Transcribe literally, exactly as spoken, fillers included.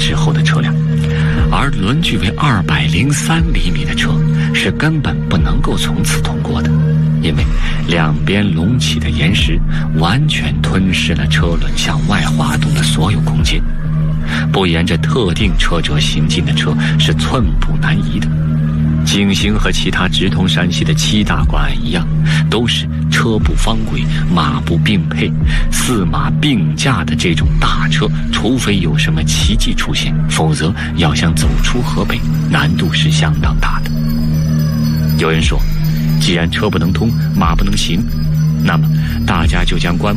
之后的车辆，而轮距为二百零三厘米的车是根本不能够从此通过的，因为两边隆起的岩石完全吞噬了车轮向外滑动的所有空间，不沿着特定车辙行进的车是寸步难移的。京兴和其他直通山西的七大关隘一样，都是车不方轨、马不并配、四马并驾的这种大车，除非有什么奇迹出现，否则要想走出河北，难度是相当大的。有人说，既然车不能通，马不能行，那么大家就将关